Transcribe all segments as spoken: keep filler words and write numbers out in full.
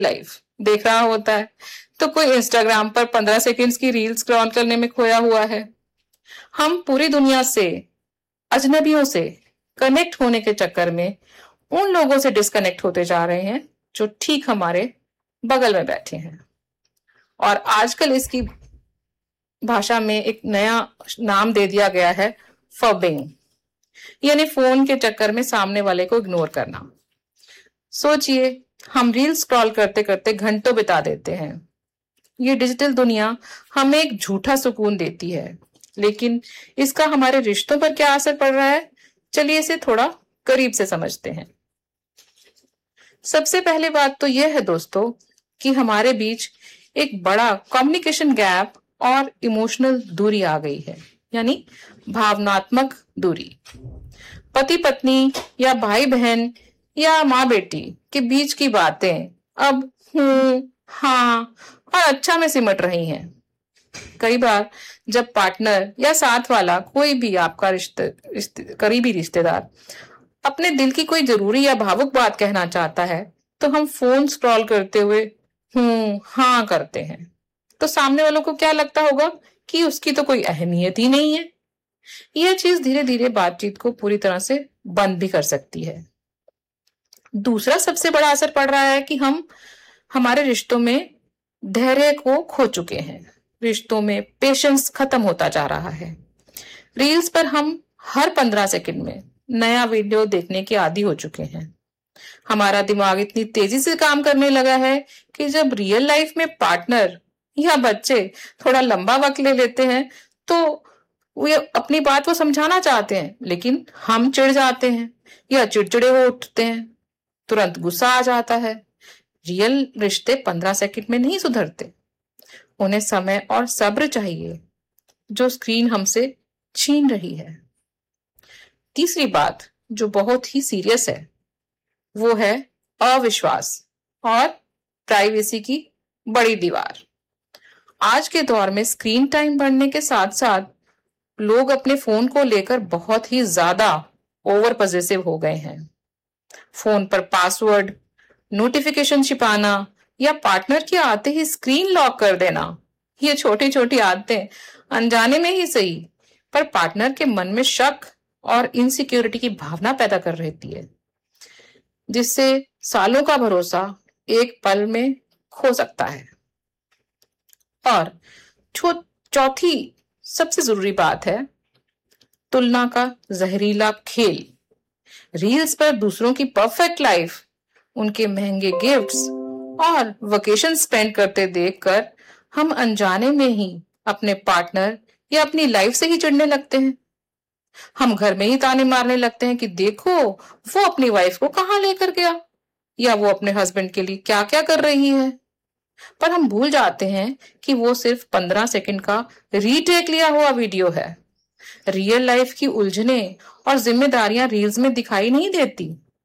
Life देख रहा होता है, तो कोई इंस्टाग्राम पर पंद्रह सेकंड्स की रील स्क्रॉल करने में खोया हुआ है। हम पूरी दुनिया से, अजनबियों से कनेक्ट होने के चक्कर में उन लोगों से डिस्कनेक्ट होते जा रहे हैं जो ठीक हमारे बगल में बैठे हैं। और आजकल इसकी भाषा में एक नया नाम दे दिया गया है, फबिंग, यानी फोन के चक्कर में सामने वाले को इग्नोर करना। सोचिए, हम रील स्क्रॉल करते करते घंटों बिता देते हैं। ये डिजिटल दुनिया हमें एक झूठा सुकून देती है, लेकिन इसका हमारे रिश्तों पर क्या असर पड़ रहा है, चलिए इसे थोड़ा करीब से समझते हैं। सबसे पहले बात तो यह है दोस्तों कि हमारे बीच एक बड़ा कम्युनिकेशन गैप और इमोशनल दूरी आ गई है, यानी भावनात्मक दूरी। पति पत्नी या भाई बहन या माँ बेटी के बीच की बातें अब हूं, हाँ और अच्छा में सिमट रही हैं। कई बार जब पार्टनर या साथ वाला कोई भी आपका रिश्ते, रिश्ते करीबी रिश्तेदार अपने दिल की कोई जरूरी या भावुक बात कहना चाहता है, तो हम फोन स्क्रॉल करते हुए हूं हाँ करते हैं। तो सामने वालों को क्या लगता होगा कि उसकी तो कोई अहमियत ही नहीं है। यह चीज धीरे धीरे बातचीत को पूरी तरह से बंद भी कर सकती है। दूसरा सबसे बड़ा असर पड़ रहा है कि हम हमारे रिश्तों में धैर्य को खो चुके हैं। रिश्तों में पेशेंस खत्म होता जा रहा है। रील्स पर हम हर पंद्रह सेकंड में नया वीडियो देखने के आदी हो चुके हैं। हमारा दिमाग इतनी तेजी से काम करने लगा है कि जब रियल लाइफ में पार्टनर या बच्चे थोड़ा लंबा वक्त ले लेते हैं तो वे अपनी बात को समझाना चाहते हैं, लेकिन हम चिढ़ जाते हैं या चिड़चिड़े हो उठते हैं, तुरंत गुस्सा आ जाता है। रियल रिश्ते पंद्रह सेकंड में नहीं सुधरते, उन्हें समय और सब्र चाहिए जो स्क्रीन हमसे छीन रही है। तीसरी बात जो बहुत ही सीरियस है वो है अविश्वास और प्राइवेसी की बड़ी दीवार। आज के दौर में स्क्रीन टाइम बढ़ने के साथ साथ लोग अपने फोन को लेकर बहुत ही ज्यादा ओवर पॉसेसिव हो गए हैं। फोन पर पासवर्ड, नोटिफिकेशन छिपाना या पार्टनर के आते ही स्क्रीन लॉक कर देना, ये छोटी छोटी आदतें अनजाने में ही सही पर पार्टनर के मन में शक और इनसिक्योरिटी की भावना पैदा कर रहती है, जिससे सालों का भरोसा एक पल में खो सकता है। और चौथी सबसे जरूरी बात है तुलना का जहरीला खेल। रील्स पर दूसरों की परफेक्ट लाइफ, उनके महंगे गिफ्ट्स और वेकेशन स्पेंड करते देखकर हम अनजाने में ही अपने पार्टनर या अपनी लाइफ से ही चिढ़ने लगते हैं। हम घर में ही ताने मारने लगते हैं कि देखो वो अपनी वाइफ को कहां लेकर गया या वो अपने हस्बैंड के लिए क्या क्या कर रही है। पर हम भूल जाते हैं कि वो सिर्फ पंद्रह सेकंड का रीटेक लिया हुआ वीडियो है। रियल लाइफ की उलझने और जिम्मेदारियां रील्स में दिखाई नहीं देती।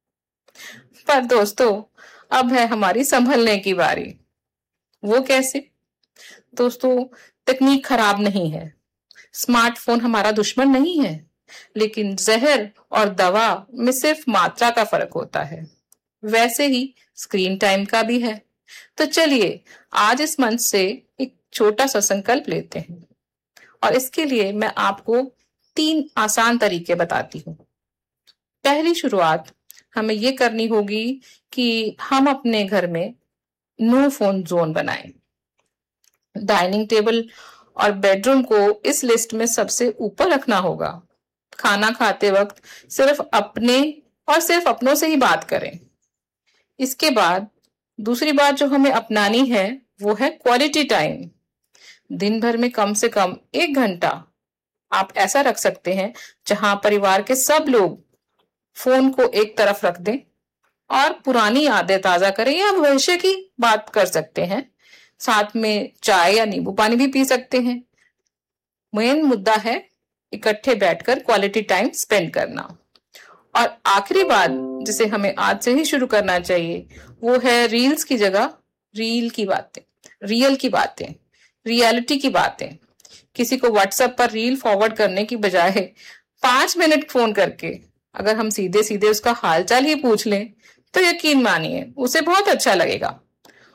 पर दोस्तों, अब है हमारी संभलने की बारी। वो कैसे? दोस्तों, तकनीक खराब नहीं है, स्मार्टफोन हमारा दुश्मन नहीं है, लेकिन जहर और दवा में सिर्फ मात्रा का फर्क होता है, वैसे ही स्क्रीन टाइम का भी है। तो चलिए आज इस मंच से एक छोटा सा संकल्प लेते हैं और इसके लिए मैं आपको तीन आसान तरीके बताती हूँ। पहली शुरुआत हमें ये करनी होगी कि हम अपने घर में नो फोन जोन बनाएं। डाइनिंग टेबल और बेडरूम को इस लिस्ट में सबसे ऊपर रखना होगा। खाना खाते वक्त सिर्फ अपने और सिर्फ अपनों से ही बात करें। इसके बाद दूसरी बात जो हमें अपनानी है वो है क्वालिटी टाइम। दिन भर में कम से कम एक घंटा आप ऐसा रख सकते हैं जहां परिवार के सब लोग फोन को एक तरफ रख दें और पुरानी यादें ताजा करें या भविष्य की बात कर सकते हैं। साथ में चाय या नींबू पानी भी पी सकते हैं। मेन मुद्दा है इकट्ठे बैठकर क्वालिटी टाइम स्पेंड करना। और आखिरी बात जिसे हमें आज से ही शुरू करना चाहिए वो है रील्स की जगह रील की बातें, रियल की बातें, रियलिटी की बातें। किसी को व्हाट्सएप पर रील फॉरवर्ड करने की बजाय पांच मिनट फोन करके अगर हम सीधे सीधे उसका हालचाल ही पूछ लें तो यकीन मानिए उसे बहुत अच्छा लगेगा।